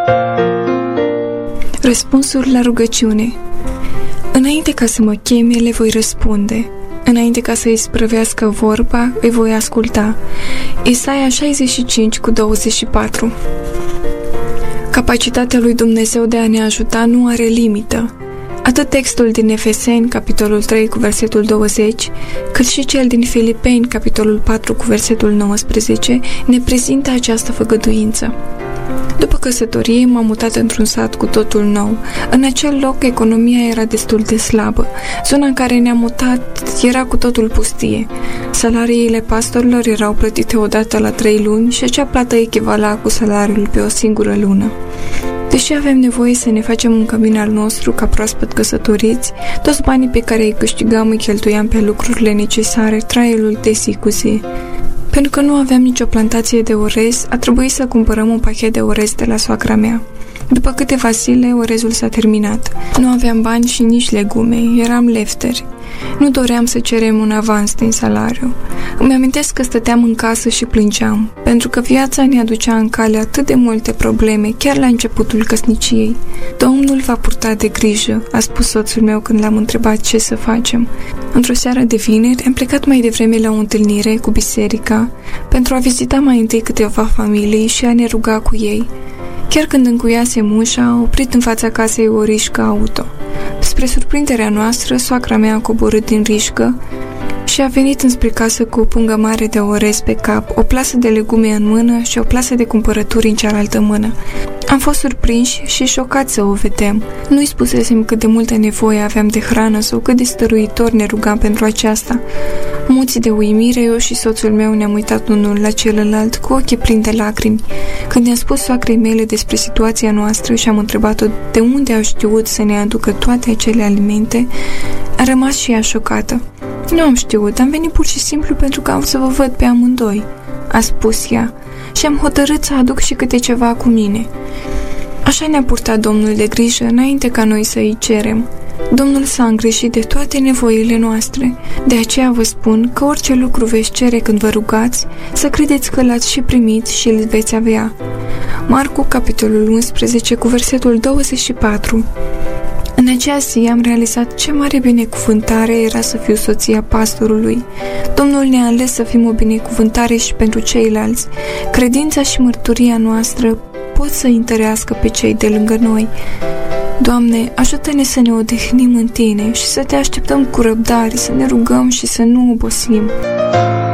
Răspunsuri la rugăciune. Înainte ca să mă cheme, le voi răspunde. Înainte ca să îi sprăvească vorba, îi voi asculta. Isaia 65:24. Capacitatea lui Dumnezeu de a ne ajuta nu are limită. Atât textul din Efeseni, capitolul 3, cu versetul 20, cât și cel din Filipeni, capitolul 4, cu versetul 19, ne prezintă această făgăduință. După căsătorie, m-am mutat într-un sat cu totul nou. În acel loc, economia era destul de slabă. Zona în care ne-am mutat era cu totul pustie. Salariile pastorilor erau plătite odată la 3 luni și acea plată echivala cu salariul pe o singură lună. Deși avem nevoie să ne facem un cămin al nostru ca proaspăt căsătoriți, toți banii pe care îi câștigam îi cheltuiam pe lucrurile necesare traiului de zi cu zi. Pentru că nu aveam nicio plantație de orez, a trebuit să cumpărăm un pachet de orez de la soacra mea. După câteva zile, orezul s-a terminat. Nu aveam bani și nici legume, eram lefteri. Nu doream să cerem un avans din salariu. Îmi amintesc că stăteam în casă și plângeam, pentru că viața ne aducea în cale atât de multe probleme, chiar la începutul căsniciei. Domnul va purta de grijă, a spus soțul meu când l-am întrebat ce să facem. Într-o seară de vineri am plecat mai devreme la o întâlnire cu biserica pentru a vizita mai întâi câteva familii și a ne ruga cu ei. Chiar când încuiasem ușa, a oprit în fața casei o rișcă auto. Spre surprinderea noastră, soacra mea a coborât din rișcă și a venit înspre casă cu o pungă mare de orez pe cap, o plasă de legume în mână și o plasă de cumpărături în cealaltă mână. Am fost surprinși și șocați să o vedem. Nu-i spusesem cât de multă nevoie aveam de hrană sau cât de stăruitor ne rugam pentru aceasta. Muți de uimire, eu și soțul meu ne-am uitat unul la celălalt cu ochii plini de lacrimi. Când ne-am spus soacrei mele despre situația noastră și am întrebat-o de unde au știut să ne aducă toate acele alimente, a rămas și ea șocată. Nu am știut, am venit pur și simplu pentru că am să vă văd pe amândoi, a spus ea, și am hotărât să aduc și câte ceva cu mine. Așa ne-a purtat Domnul de grijă înainte ca noi să îi cerem. Domnul s-a îngrijit de toate nevoile noastre. De aceea vă spun că orice lucru veți cere când vă rugați, să credeți că l-ați și primit și îl veți avea. Marcu, capitolul 11, cu versetul 24. În acea zi am realizat ce mare binecuvântare era să fiu soția pastorului. Domnul ne-a ales să fim o binecuvântare și pentru ceilalți. Credința și mărturia noastră pot să întărească pe cei de lângă noi. Doamne, ajută-ne să ne odihnim în Tine și să Te așteptăm cu răbdare, să ne rugăm și să nu obosim.